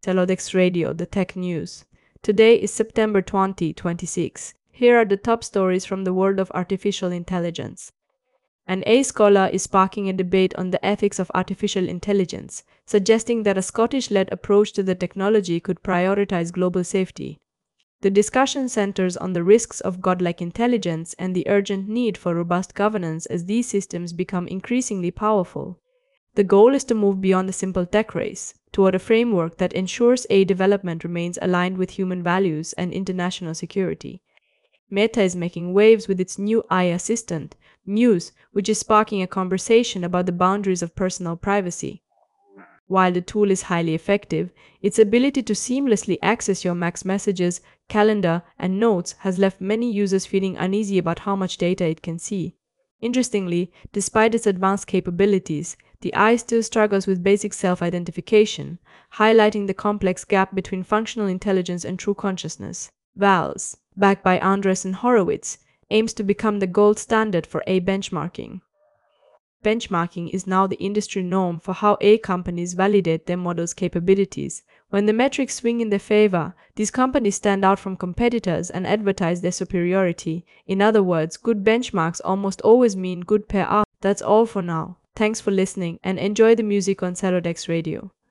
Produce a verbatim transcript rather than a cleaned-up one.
Celodex Radio, the tech news. Today is September twenty twenty-six. Here are the top stories from the world of artificial intelligence. An A I scholar is sparking a debate on the ethics of artificial intelligence, suggesting that a Scottish-led approach to the technology could prioritize global safety. The discussion centers on the risks of godlike intelligence and the urgent need for robust governance as these systems become increasingly powerful. The goal is to move beyond the simple tech race toward a framework that ensures A I development remains aligned with human values and international security. Meta is making waves with its new A I assistant, Muse, which is sparking a conversation about the boundaries of personal privacy. While the tool is highly effective, its ability to seamlessly access your Mac's messages, calendar, and notes has left many users feeling uneasy about how much data it can see. Interestingly, despite its advanced capabilities, the A I still struggles with basic self-identification, highlighting the complex gap between functional intelligence and true consciousness. Vals, backed by Andreessen Horowitz, aims to become the gold standard for A I benchmarking. Benchmarking is now the industry norm for how A I companies validate their models' capabilities. When the metrics swing in their favor, these companies stand out from competitors and advertise their superiority. In other words, good benchmarks almost always mean good P R. That's all for now. Thanks for listening and enjoy the music on Celodex Radio.